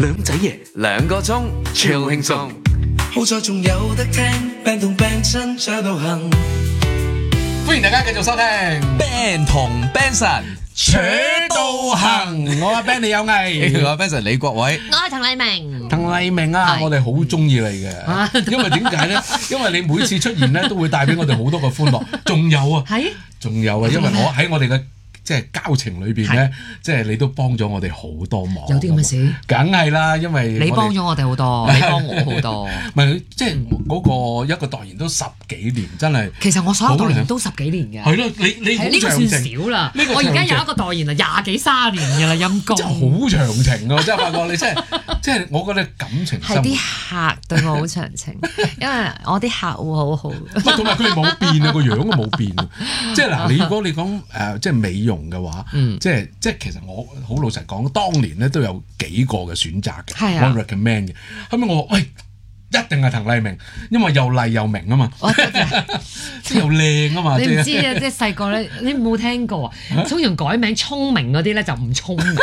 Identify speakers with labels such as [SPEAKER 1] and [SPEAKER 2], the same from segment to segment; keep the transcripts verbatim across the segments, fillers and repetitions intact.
[SPEAKER 1] 兩仔爺兩個鐘，超輕鬆。
[SPEAKER 2] 好在仲有得聽，病同病親找到幸。
[SPEAKER 3] 歡迎大家繼續收聽
[SPEAKER 4] Ben 同 Benson
[SPEAKER 3] 扯到行，我阿 Ben 你有藝，
[SPEAKER 4] 我阿 Benson 李國偉，
[SPEAKER 5] 我係滕麗明。
[SPEAKER 3] 滕麗明啊，我哋好中意你嘅，因為點解咧？因為你每次出現咧，都會帶俾我哋好多嘅歡樂。仲有啊，
[SPEAKER 5] 係，
[SPEAKER 3] 仲有啊，因為我喺我哋嘅即係交情裏邊咧，即係你都幫咗我哋好多忙。
[SPEAKER 5] 有啲咁嘅事？
[SPEAKER 3] 梗係啦，因為
[SPEAKER 5] 你幫咗我哋好多，你幫我好多。
[SPEAKER 3] 唔係，即係嗰個一個代言都十幾年，真係。
[SPEAKER 5] 其實我所有代言都十幾年嘅。
[SPEAKER 3] 係咯，你你好
[SPEAKER 5] 呢個
[SPEAKER 3] 長情
[SPEAKER 5] 算少啦。我而家有一個代言啊，廿幾三十年嘅啦，陰公。
[SPEAKER 3] 真係好長情啊！真係發覺你真係，即係我覺得感情生活。
[SPEAKER 5] 係啲客對我好長情，因為我啲客戶好好。
[SPEAKER 3] 同埋佢哋冇變啊，個樣都冇變。即係嗱，你如果你講誒即係美容嘅話，即係即係其實我好老實講，當年咧都有幾個嘅選擇嘅，我 recommend 嘅。後尾我話喂，一定係滕麗明，因為又麗又明啊嘛，即係又靚啊嘛。
[SPEAKER 5] 你唔知啊，即係細個咧，你冇聽過啊？通常改名聰明嗰啲咧就唔聰明。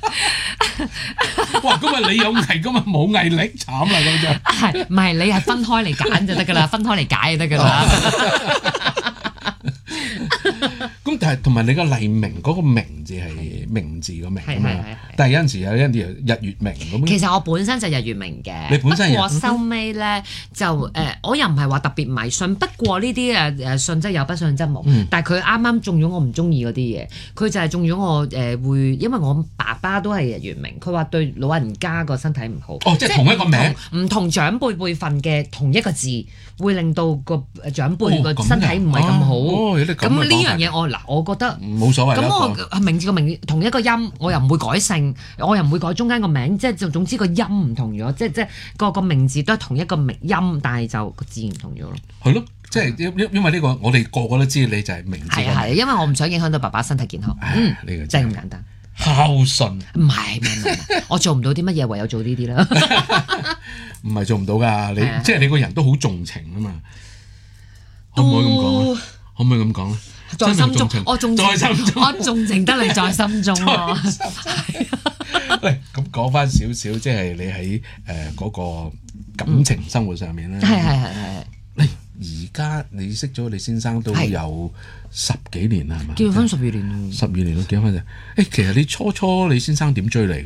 [SPEAKER 3] 哇！咁啊，你有藝，咁啊冇毅力，慘啦咁就。
[SPEAKER 5] 係唔係？你係分開嚟揀就得㗎啦，分開嚟解就得㗎啦。
[SPEAKER 3] 咁但係同埋你個麗明嗰個明字係名字個明啊嘛，但係有陣時有一啲日月明咁。其
[SPEAKER 5] 實我本身就日月明嘅，
[SPEAKER 3] 你本身
[SPEAKER 5] 不過收尾咧就誒、呃，我又唔係話特別迷信，不過呢啲誒誒信則有，不信則無。嗯、但係佢啱啱中咗我唔中意嗰啲嘢，佢就係中咗我誒、呃、會，因為我爸爸都係日月明，佢話對老人家個身體唔好。
[SPEAKER 3] 哦，即係同一個名，
[SPEAKER 5] 唔同長輩輩份嘅同一個字，會令到個長輩個身體唔係咁好。咁呢樣嘢我嗱，我覺得
[SPEAKER 3] 冇所謂。
[SPEAKER 5] 咁我名字個名同一個音，我又唔會改姓，我又唔會改中間個名，即係總之個音唔同咗，即係即係個個名字都係同一個名音，但係就個字唔同咗咯。
[SPEAKER 3] 係咯，即係因因為呢個我哋個個都知你就係名字。係
[SPEAKER 5] 係，因為我唔想影響到爸爸身體健康。嗯，呢個真係咁簡單。
[SPEAKER 3] 孝順
[SPEAKER 5] 唔係唔係，我做唔到啲乜嘢，唯有做呢啲啦。
[SPEAKER 3] 唔係做唔到㗎，你即係你個人都好重情啊嘛，可唔可以咁講？可唔可以咁講咧？
[SPEAKER 5] 在心中，我重情，我重情得你在心中咯。
[SPEAKER 3] 喂，咁講翻少少，即係你喺誒嗰個感情生活上面咧。
[SPEAKER 5] 係係係係。
[SPEAKER 3] 你而家你識咗你先生都有十幾年啦，係嘛？
[SPEAKER 5] 結婚十二年。
[SPEAKER 3] 十二年咯，結婚就誒，其實你初初你先生點追你㗎？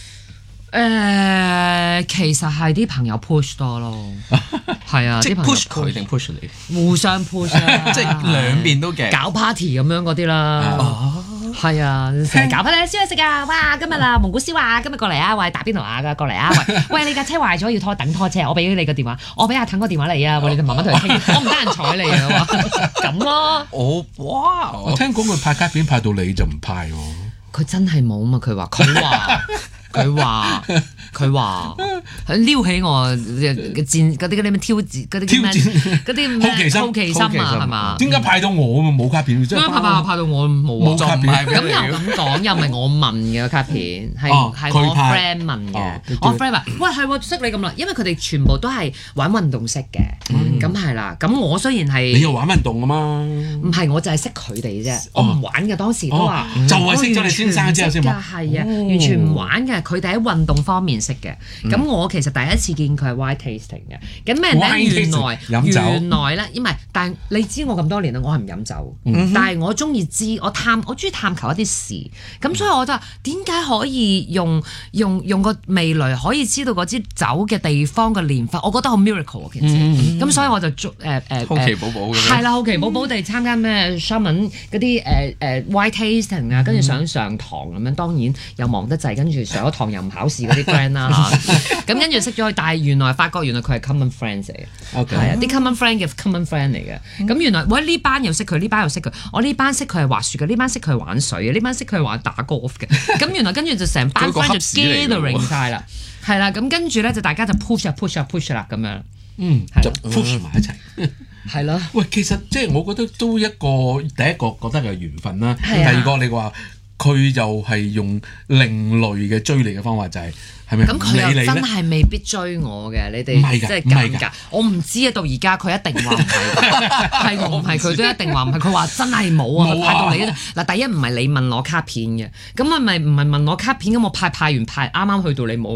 [SPEAKER 5] 誒，其實係啲朋友 push 多咯，係啊，
[SPEAKER 4] 即係 push 佢定 push 你？
[SPEAKER 5] 互相 push 啊，
[SPEAKER 4] 即係兩邊都嘅。
[SPEAKER 5] 搞 party 咁樣嗰啲啦，係啊，成日搞 party 燒嘢食啊！哇，今日啊蒙古燒啊，今日過嚟啊，喂打邊爐啊，過嚟啊，喂喂你架車壞咗要拖等拖車，我俾你個電話，我俾阿騰個電話你啊，喂你哋慢慢同佢傾，我唔得閒睬你啊，咁咯。
[SPEAKER 4] 我哇，
[SPEAKER 3] 我聽講佢派卡片派到你就唔派喎。
[SPEAKER 5] 佢真係冇嘛？佢話佢話。佢話佢話佢撩起我嘅戰嗰啲嗰啲咩挑戰嗰啲咩嗰啲咩好奇心啊係嘛？
[SPEAKER 3] 點解派到我啊？冇卡片，
[SPEAKER 5] 點解派派派到我冇
[SPEAKER 3] 冇卡片？
[SPEAKER 5] 咁又咁講，又唔係我問嘅卡片，係係我 friend 問嘅。我 friend 話：喂係喎，識你咁耐，因為佢哋全部都係玩運動識嘅，咁係啦。咁我雖然係
[SPEAKER 3] 你又玩運動啊嘛？
[SPEAKER 5] 唔係，我就係識佢哋啫，我唔玩嘅。當時都話
[SPEAKER 3] 就係識咗你先生之後先玩，
[SPEAKER 5] 係啊，完全唔玩嘅。佢哋喺運動方面識嘅，咁、嗯、我其實第一次見佢係 wine tasting 嘅，咁咩咧？原來原來咧，因為但係你知我咁多年啦，我係唔飲酒，嗯、但係我中意知，我探我中意探求一啲事，咁所以我就話點解可以用用用個味蕾可以知道嗰支酒嘅地方嘅年份，我覺得好 miracle 其實，咁、嗯、所以我就誒誒誒
[SPEAKER 4] 好奇寶寶咁樣，
[SPEAKER 5] 係啦，好奇寶寶地參加咩 shaman 嗰啲誒誒 wine tasting 啊，跟住上上堂咁樣，當然又忙得滯，跟住上咗堂又唔考試嗰啲 friend 啦嚇，咁跟住識咗佢，但係原來發覺原來佢係 common friends 嚟嘅，係啊，啲 common friend 嘅 common friend 嚟嘅，咁原來喂呢班又識佢，呢班又識佢，我呢班識佢係滑雪嘅，呢班識佢係玩水嘅，呢班識佢係玩打 golf 嘅，咁原來跟住就成班 friend 就 gathering 曬啦，係啦，咁跟住咧就大家就 push 啊 push 啊 push 啦咁樣，
[SPEAKER 3] 嗯，就 push 埋一齊，
[SPEAKER 5] 係咯。
[SPEAKER 3] 喂，其實即係我覺得都一個第一個覺得係緣分啦，第二個你話。佢又係用另類嘅追你嘅方法，就係係咪？
[SPEAKER 5] 咁佢又真係未必追我嘅，你哋即係尷尬。我唔知啊，到而家佢一定話唔係，係我唔係佢都一定話唔係。佢話真係冇啊，派到你嗱，第一唔係你問我卡片嘅，咁係咪唔係問我卡片咁？我派派完派啱啱去到你冇。